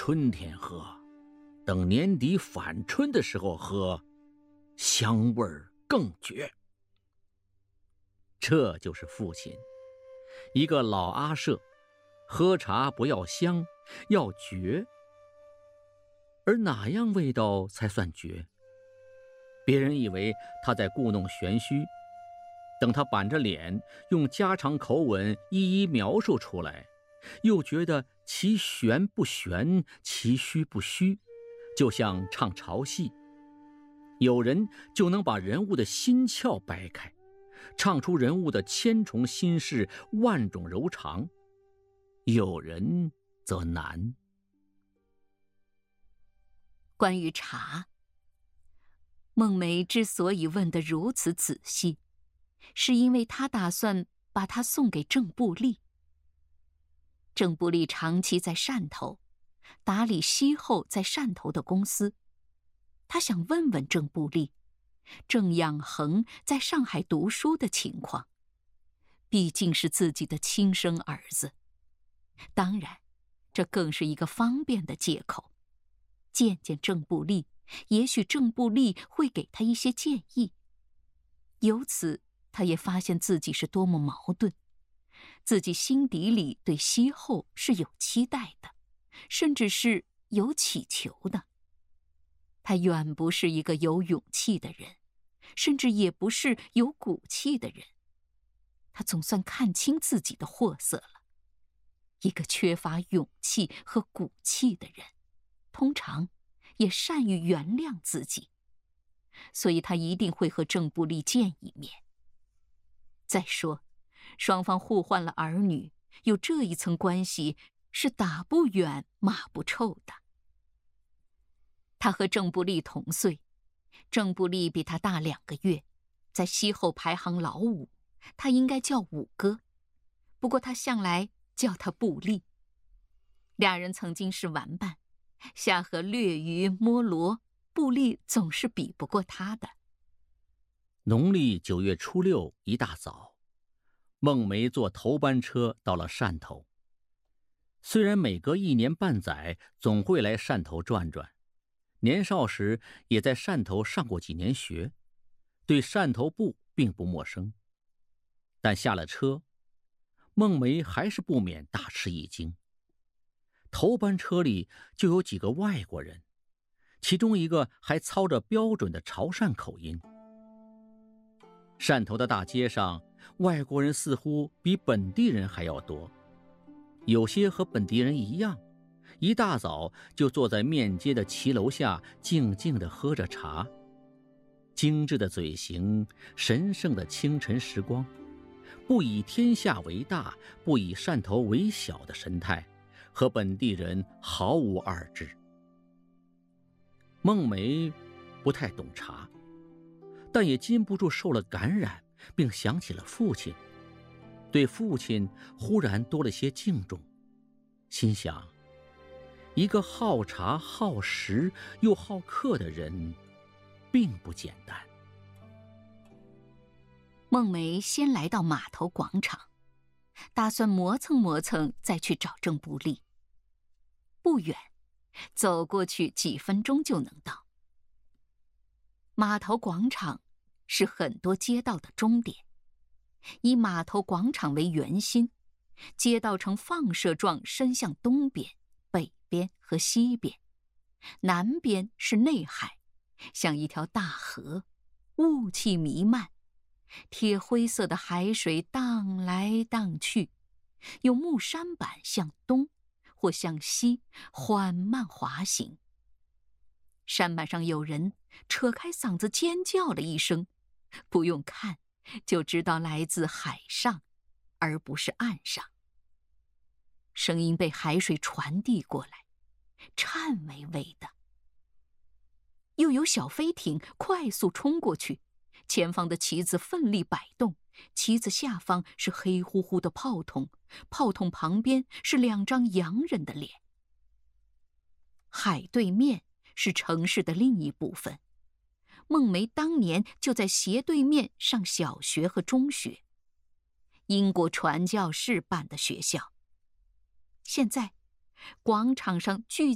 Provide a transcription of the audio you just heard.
春天喝，等年底返春的时候喝，香味儿更绝。这就是父亲，一个老阿舍，喝茶不要香，要绝。而哪样味道才算绝？别人以为他在故弄玄虚，等他板着脸用家常口吻一一描述出来，又觉得其玄不玄，其虚不虚，就像唱潮戏。有人就能把人物的心窍掰开，唱出人物的千重心事，万种柔肠；有人则难。 关于茶，孟梅之所以问得如此仔细，是因为她打算把它送给郑布利。郑布利长期在汕头，打理西后在汕头的公司。他想问问郑布利，郑养恒在上海读书的情况，毕竟是自己的亲生儿子。当然，这更是一个方便的借口。见见郑布利，也许郑布利会给他一些建议。由此，他也发现自己是多么矛盾。自己心底里对西后是有期待的，甚至是有祈求的。他远不是一个有勇气的人，甚至也不是有骨气的人。他总算看清自己的货色了。一个缺乏勇气和骨气的人，通常也善于原谅自己，所以他一定会和郑布利见一面。再说，双方互换了儿女，有这一层关系是打不远骂不臭的。他和郑布利同岁，郑布利比他大2个月，在西后排行老5，他应该叫五哥，不过他向来叫他布利。俩人曾经是玩伴，下河掠鱼摸螺，布利总是比不过他的。 农历9月初6一大早，孟梅坐头班车到了汕头。虽然每隔1年半载总会来汕头转转，年少时也在汕头上过几年学，对汕头布并不陌生。但下了车，孟梅还是不免大吃一惊。头班车里就有几个外国人，其中一个还操着标准的潮汕口音。汕头的大街上，外国人似乎比本地人还要多，有些和本地人一样，一大早就坐在面街的骑楼下静静地喝着茶。精致的嘴型，神圣的清晨时光，不以天下为大，不以汕头为小的神态，和本地人毫无二致。孟梅不太懂茶，但也禁不住受了感染，并想起了父亲，对父亲忽然多了些敬重，心想，一个好茶好食又好客的人并不简单。 孟梅先来到码头广场，打算磨蹭磨蹭再去找郑布利。不远，走过去几分钟就能到。码头广场是很多街道的终点，以码头广场为圆心，街道呈放射状伸向东边、北边和西边，南边是内海，像一条大河，雾气弥漫，铁灰色的海水荡来荡去，有木舢板向东或向西缓慢滑行。舢板上有人扯开嗓子尖叫了一声，不用看就知道来自海上，而不是岸上。声音被海水传递过来，颤巍巍的。又有小飞艇快速冲过去，前方的旗子奋力摆动，旗子下方是黑乎乎的炮筒，炮筒旁边是2张洋人的脸。海对面是城市的另一部分，孟梅当年就在斜对面上小学和中学，英国传教士办的学校。现在广场上聚